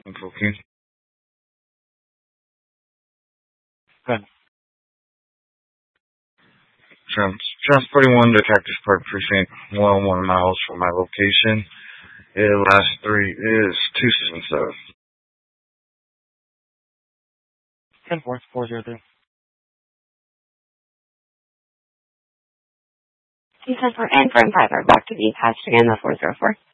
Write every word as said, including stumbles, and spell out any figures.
Invoking. Good. Trans transporting one Detective Park Precinct, one oh one miles from my location. The last three is two seven seven. ten four, four zero three. two ten four and firm five are back to the attached again, the four zero four.